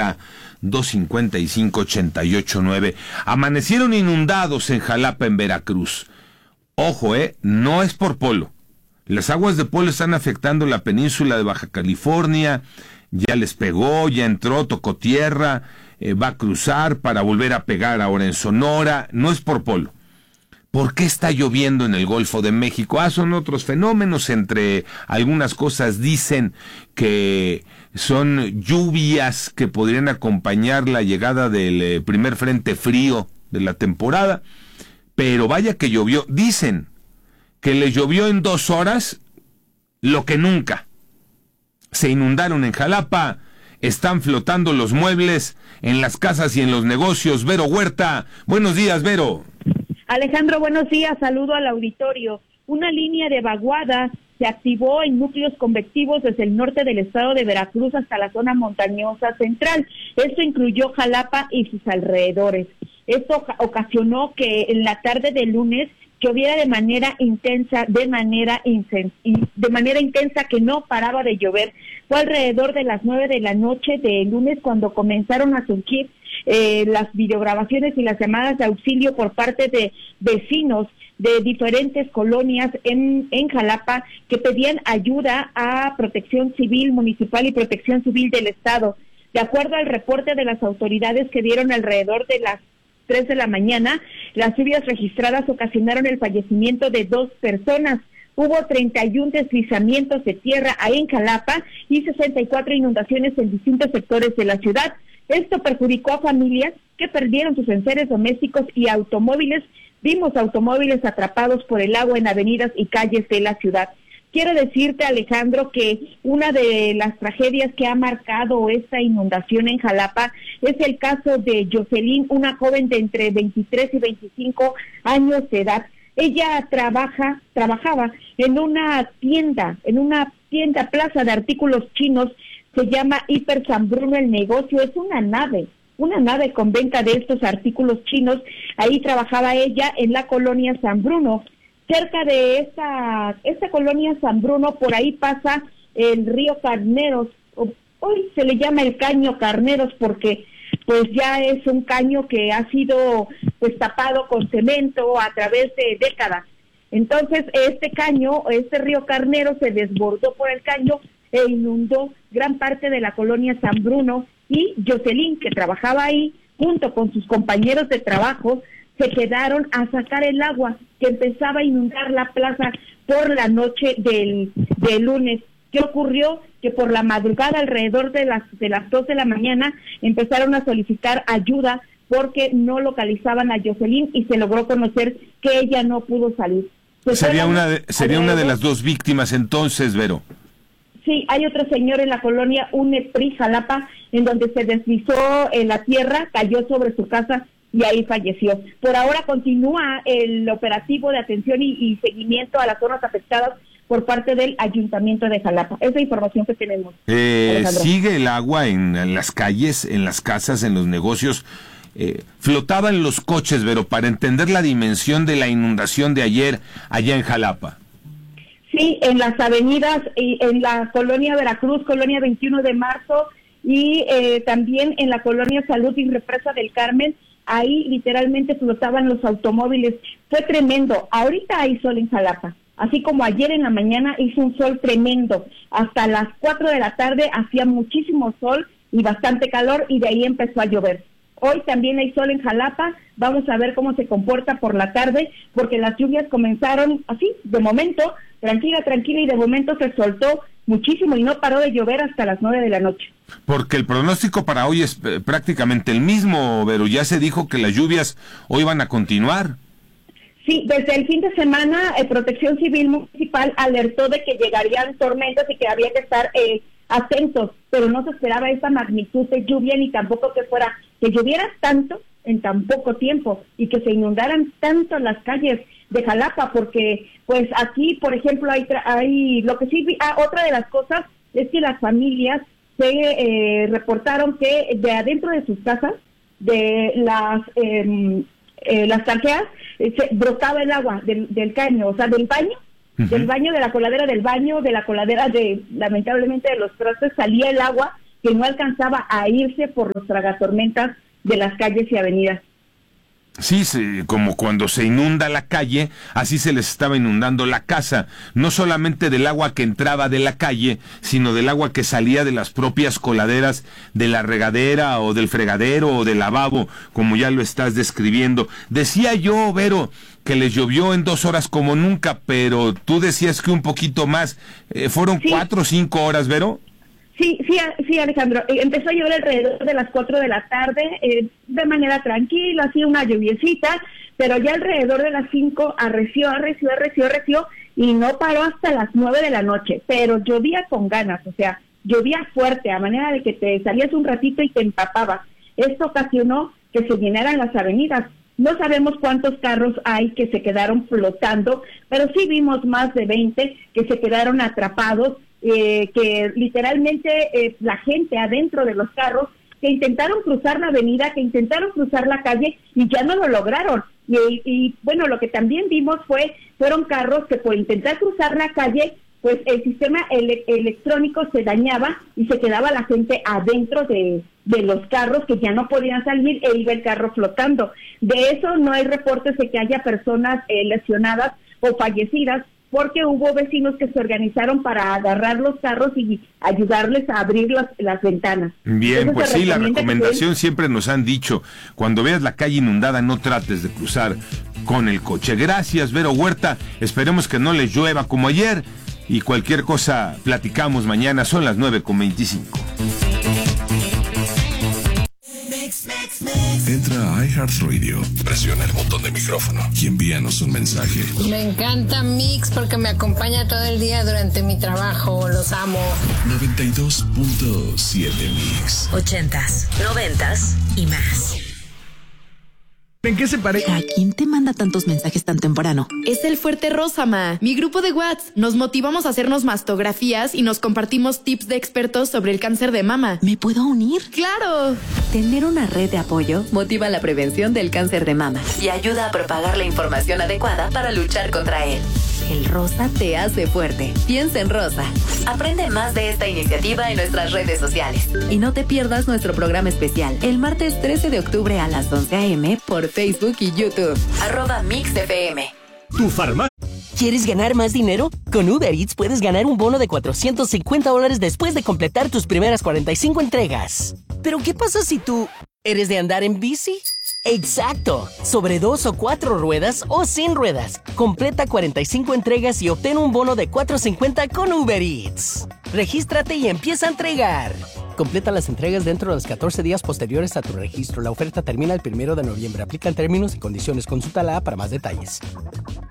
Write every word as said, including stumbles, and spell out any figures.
cincuenta, dos cincuenta y cinco, ochenta y ocho nueve. Amanecieron inundados en Jalapa, en Veracruz. Ojo, eh, no es por Polo. Las aguas de Polo están afectando la península de Baja California. Ya les pegó, ya entró, tocó tierra, eh, va a cruzar para volver a pegar ahora en Sonora. No es por Polo. ¿Por qué está lloviendo en el Golfo de México? Ah, son otros fenómenos. Entre algunas cosas dicen que son lluvias que podrían acompañar la llegada del eh, primer frente frío de la temporada. Pero vaya que llovió. Dicen que le llovió en dos horas lo que nunca. Se inundaron en Jalapa, están flotando los muebles en las casas y en los negocios. Vero Huerta, buenos días, Vero. Alejandro, buenos días, saludo al auditorio. Una línea de vaguada se activó en núcleos convectivos desde el norte del estado de Veracruz hasta la zona montañosa central. Esto incluyó Jalapa y sus alrededores. Esto ocasionó que en la tarde del lunes lloviera de manera intensa, de manera insen- de manera intensa que no paraba de llover. Fue alrededor de las nueve de la noche del lunes cuando comenzaron a surgir eh, las videograbaciones y las llamadas de auxilio por parte de vecinos de diferentes colonias en, en Jalapa que pedían ayuda a Protección Civil Municipal y Protección Civil del Estado. De acuerdo al reporte de las autoridades que dieron alrededor de las tres de la mañana, las lluvias registradas ocasionaron el fallecimiento de dos personas. Hubo treinta y uno deslizamientos de tierra ahí en Jalapa y sesenta y cuatro inundaciones en distintos sectores de la ciudad. Esto perjudicó a familias que perdieron sus enseres domésticos y automóviles. Vimos automóviles atrapados por el agua en avenidas y calles de la ciudad. Quiero decirte, Alejandro, que una de las tragedias que ha marcado esta inundación en Jalapa es el caso de Jocelyn, una joven de entre veintitrés y veinticinco años de edad. Ella trabaja, trabajaba en una tienda, en una tienda plaza de artículos chinos, se llama Hiper San Bruno el negocio, es una nave, una nave con venta de estos artículos chinos. Ahí trabajaba ella en la colonia San Bruno. Cerca de esta, esta colonia San Bruno, por ahí pasa el río Carneros. Hoy se le llama el caño Carneros porque pues ya es un caño que ha sido pues tapado con cemento a través de décadas. Entonces este caño, este río Carneros se desbordó por el caño e inundó gran parte de la colonia San Bruno, y Jocelyn, que trabajaba ahí, junto con sus compañeros de trabajo, se quedaron a sacar el agua que empezaba a inundar la plaza por la noche del, del lunes. ¿Qué ocurrió? Que por la madrugada, alrededor de las de las dos de la mañana, empezaron a solicitar ayuda porque no localizaban a Jocelyn y se logró conocer que ella no pudo salir. Pues sería una de, sería una de las dos víctimas entonces, Vero. Sí, hay otro señor en la colonia Unepri, Jalapa, en donde se deslizó en la tierra, cayó sobre su casa y ahí falleció. Por ahora continúa el operativo de atención y, y seguimiento a las zonas afectadas por parte del Ayuntamiento de Jalapa. Esa es la información que tenemos. Eh, ¿Sigue el agua en, en las calles, en las casas, en los negocios? Eh, flotaban los coches, pero para entender la dimensión de la inundación de ayer allá en Jalapa. Sí, en las avenidas, y en la colonia Veracruz, colonia veintiuno de marzo, y eh, también en la colonia Salud y Represa del Carmen. Ahí literalmente flotaban los automóviles. Fue tremendo. Ahorita hay sol en Jalapa. Así como ayer en la mañana hizo un sol tremendo. Hasta las cuatro de la tarde hacía muchísimo sol y bastante calor, y de ahí empezó a llover. Hoy también hay sol en Jalapa. Vamos a ver cómo se comporta por la tarde, porque las lluvias comenzaron así, de momento, tranquila, tranquila, y de momento se soltó muchísimo y no paró de llover hasta las nueve de la noche. Porque el pronóstico para hoy es eh, prácticamente el mismo, pero ya se dijo que las lluvias hoy van a continuar. Sí, desde el fin de semana, eh, Protección Civil Municipal alertó de que llegarían tormentas y que había que estar eh, atentos, pero no se esperaba esta magnitud de lluvia, ni tampoco que fuera, que lloviera tanto en tan poco tiempo y que se inundaran tanto las calles de Jalapa, porque pues aquí, por ejemplo, hay, hay lo que sí, ah, otra de las cosas es que las familias se eh, reportaron que de adentro de sus casas, de las eh, eh, las tanqueas, eh, se brotaba el agua del, del caño, o sea, del baño, uh-huh. del baño, de la coladera del baño, de la coladera de, lamentablemente, de los trastes, salía el agua que no alcanzaba a irse por los tragatormentas de las calles y avenidas. Sí, como cuando se inunda la calle, así se les estaba inundando la casa, no solamente del agua que entraba de la calle, sino del agua que salía de las propias coladeras de la regadera o del fregadero o del lavabo, como ya lo estás describiendo. Decía yo, Vero, que les llovió en dos horas como nunca, pero tú decías que un poquito más. Eh, ¿Fueron sí. cuatro o cinco horas, Vero? Sí, sí, sí, Alejandro. Empezó a llover alrededor de las cuatro de la tarde, eh, de manera tranquila, así una lluviecita, pero ya alrededor de las cinco arreció, arreció, arreció, arreció, y no paró hasta las nueve de la noche, pero llovía con ganas, o sea, llovía fuerte, a manera de que te salías un ratito y te empapabas. Esto ocasionó que se llenaran las avenidas. No sabemos cuántos carros hay que se quedaron flotando, pero sí vimos más de veinte que se quedaron atrapados, eh, que literalmente eh, la gente adentro de los carros que intentaron cruzar la avenida, que intentaron cruzar la calle y ya no lo lograron. Y, y bueno, lo que también vimos fue fueron carros que por intentar cruzar la calle, pues el sistema ele- electrónico se dañaba y se quedaba la gente adentro de, de los carros que ya no podían salir e iba el carro flotando. De eso no hay reportes de que haya personas eh, lesionadas o fallecidas, porque hubo vecinos que se organizaron para agarrar los carros y ayudarles a abrir las, las ventanas. Bien, entonces, pues sí, la recomendación que... siempre nos han dicho, cuando veas la calle inundada no trates de cruzar con el coche. Gracias, Vero Huerta, esperemos que no les llueva como ayer, y cualquier cosa platicamos mañana, son las nueve con veinticinco. Entra a iHeartRadio, presiona el botón de micrófono y envíanos un mensaje. Me encanta Mix porque me acompaña todo el día durante mi trabajo, los amo. noventa y dos punto siete Mix. Ochentas, noventas y más. ¿En qué se parece? ¿A quién te manda tantos mensajes tan temprano? Es el Fuerte Rosa, ma. Mi grupo de WhatsApp. Nos motivamos a hacernos mastografías y nos compartimos tips de expertos sobre el cáncer de mama. ¿Me puedo unir? ¡Claro! Tener una red de apoyo motiva la prevención del cáncer de mama y ayuda a propagar la información adecuada para luchar contra él. El rosa te hace fuerte. Piensa en rosa. Aprende más de esta iniciativa en nuestras redes sociales. Y no te pierdas nuestro programa especial el martes trece de octubre a las once a eme por Facebook y YouTube. Arroba Mix F M. Tu farmacia. ¿Quieres ganar más dinero? Con Uber Eats puedes ganar un bono de cuatrocientos cincuenta dólares después de completar tus primeras cuarenta y cinco entregas. ¿Pero qué pasa si tú eres de andar en bici? ¡Exacto! Sobre dos o cuatro ruedas o sin ruedas. Completa cuarenta y cinco entregas y obtén un bono de cuatrocientos cincuenta con Uber Eats. Regístrate y empieza a entregar. Completa las entregas dentro de los catorce días posteriores a tu registro. La oferta termina el primero de noviembre. Aplican términos y condiciones. Consulta la A para más detalles.